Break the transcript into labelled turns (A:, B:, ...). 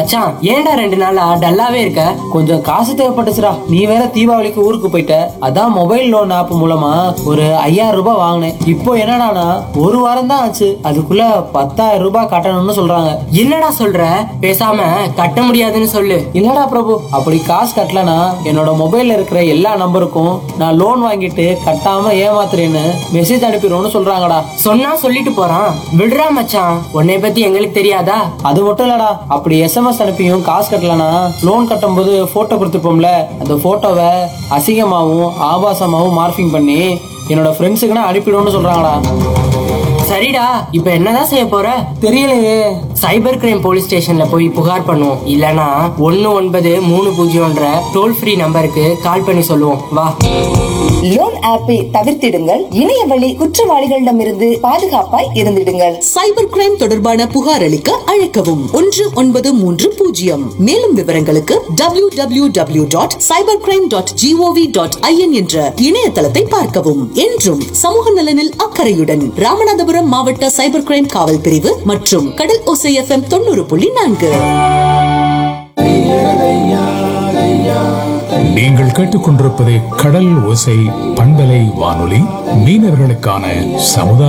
A: மச்சான், ஏன்டா 2 நாளா டல்லாவே இருக்க?
B: கொஞ்சம் காசு தேவைப்பட்டுச்சுடா. நீ வேற தீபாவளிக்கு ஊருக்கு போயிட்ட. அதான் மொபைல் லோன் ஆப் மூலமா ஒரு 5000 ரூபாய் வாங்கினேன். இப்போ என்னடானா ஒரு வாரம் தான் ஆச்சு, அதுக்குள்ள 10,000 ரூபாய் கட்டணும்னு சொல்றாங்க.
A: என்னடா சொல்ற? பேசாம கட்ட முடியாதுன்னு சொல்லு.
B: இல்லடா பிரபு, அப்படி காசு கட்டலனா என்னோட மொபைல்ல இருக்கிற எல்லா நம்பருக்கும் நான் லோன் வாங்கிட்டு கட்டாம ஏமாத்துறேன்னு மெசேஜ் அனுப்பிடுவோம்னு சொல்றாங்கடா.
A: சொன்னா சொல்லிட்டு போறான், விடுறா மச்சான். உன்னை பத்தி எங்களுக்கு தெரியாதா?
B: அது மட்டும் இல்லடா, அப்படி எஸ்எம்எஸ் அனுப்பியும் காசு கட்டலனா லோன் கட்டும்போது போட்டோ கொடுத்துப்போம்ல, அந்த போட்டோவை அசிங்கமாவும் ஆபாசமாவும் மார்பிங் பண்ணி என்னோட ஃப்ரெண்ட்ஸுக்கு அனுப்பிடுவோம்னு சொல்றாங்கடா.
A: சரிடா, இப்ப என்னதான் செய்ய போற?
B: தெரியலையே.
A: சைபர் கிரைம் போலீஸ் ஸ்டேஷன்ல போய் புகார் பண்ணுவோம். இல்லனா 1930 டோல் ஃப்ரீ நம்பருக்கு கால் பண்ணி சொல்லுவோம். வா.
C: லோன் ஆப்பை தவிர்த்திடுங்கள். இணைய வழி குற்றவாளிகளிடமிருந்து பாதுகாப்பாய் இருந்திடுங்கள்.
D: சைபர் கிரைம் தொடர்பான புகார் அளிக்க அழைக்கவும் 1930. மேலும் விவரங்களுக்கு www.cybercrime.gov.in என்ற இணையதளத்தை பார்க்கவும். என்றும் சமூக நலனில் அக்கறையுடன் ராமநாதபுரம் மாவட்ட சைபர் கிரைம் காவல் பிரிவு மற்றும் கடல் ஓசை FM 90.4.
E: நீங்கள் கேட்டுக்கொண்டிருப்பது கடல் ஓசை பண்பலை வானொலி, மீனவர்களுக்கான சமுதாய